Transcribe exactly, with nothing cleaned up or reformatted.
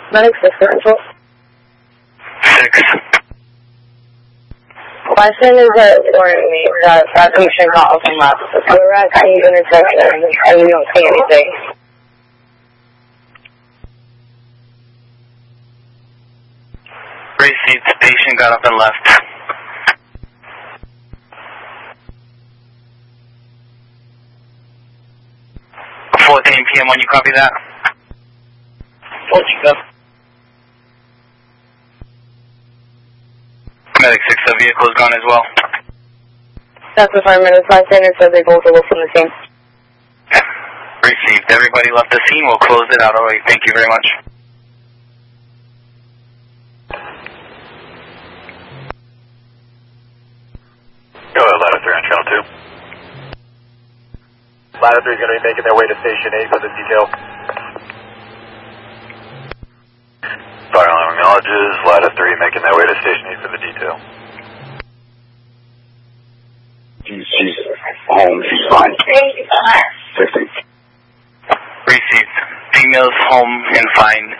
Medic six, Central. Six. Question is that warning me that that commission got off and left. So we're at the intersection and we don't see anything. Received. Patient got up and left. fourteen p m when you copy that? fourteen, go. Medic six, the vehicle's gone as well. That's the five minutes. My standard said they both away from the scene. Received. Everybody left the scene. We'll close it out. All right. Thank you very much. Go ahead, Ladder three on channel two. Ladder three is going to be making their way to Station eight for the detail. Fire alarm acknowledges. Ladder three making their way to Station eight for the detail. She's home. She's fine. fifty. Received. Female's home and fine.